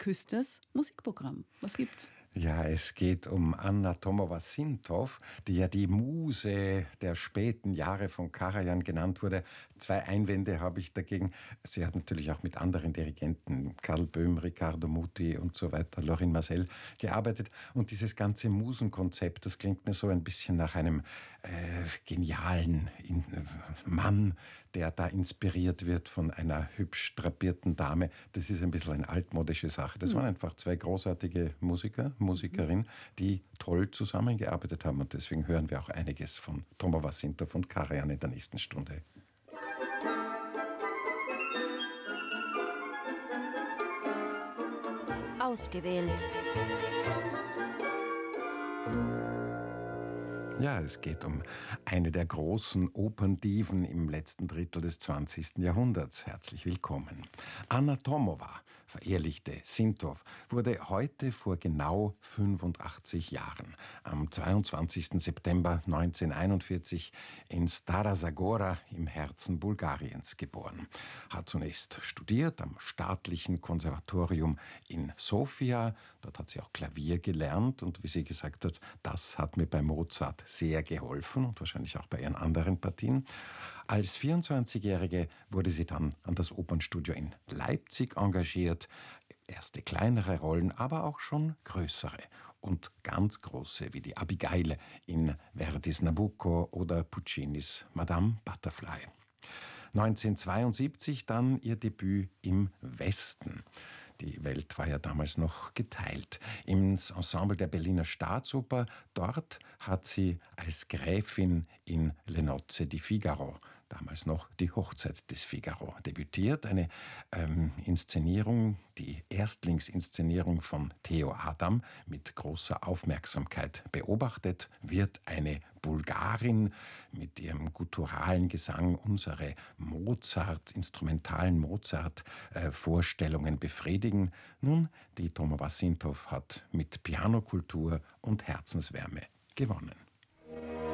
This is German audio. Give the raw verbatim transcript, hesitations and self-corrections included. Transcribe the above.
Küsters Musikprogramm. Was gibt's? Ja, es geht um Anna Tomowa-Sintow, die ja die Muse der späten Jahre von Karajan genannt wurde. Zwei Einwände habe ich dagegen. Sie hat natürlich auch mit anderen Dirigenten, Karl Böhm, Riccardo Muti und so weiter, Lorin Maazel, gearbeitet. Und dieses ganze Musenkonzept, das klingt mir so ein bisschen nach einem äh, genialen in, äh, Mann, der da inspiriert wird von einer hübsch drapierten Dame. Das ist ein bisschen eine altmodische Sache. Das waren einfach zwei großartige Musiker, Musikerin, die toll zusammengearbeitet haben. Und deswegen hören wir auch einiges von Tomowa-Sintow und Karajan in der nächsten Stunde. Ausgewählt. Ja, es geht um eine der großen Operndiven im letzten Drittel des zwanzigsten Jahrhunderts. Herzlich willkommen. Anna Tomowa, verehrlichte Sintow, wurde heute vor genau fünfundachtzig Jahren, am zweiundzwanzigsten September neunzehnhunderteinundvierzig, in Stara Zagora im Herzen Bulgariens geboren. Hat zunächst studiert am staatlichen Konservatorium in Sofia. Dort hat sie auch Klavier gelernt und wie sie gesagt hat, das hat mir bei Mozart sehr geholfen und wahrscheinlich auch bei ihren anderen Partien. Als vierundzwanzigjährige wurde sie dann an das Opernstudio in Leipzig engagiert. Erste kleinere Rollen, aber auch schon größere und ganz große, wie die Abigail in Verdis Nabucco oder Puccinis Madame Butterfly. neunzehnhundertzweiundsiebzig dann ihr Debüt im Westen. Die Welt war ja damals noch geteilt. Ins Ensemble der Berliner Staatsoper, dort hat sie als Gräfin in Le Nozze di Figaro, damals noch die Hochzeit des Figaro, debütiert. Eine ähm, Inszenierung, die Erstlingsinszenierung von Theo Adam, mit großer Aufmerksamkeit beobachtet, wird eine Bulgarin mit ihrem gutturalen Gesang unsere Mozart, instrumentalen Mozart-Vorstellungen befriedigen. Nun, die Tomowa-Sintow hat mit Pianokultur und Herzenswärme gewonnen.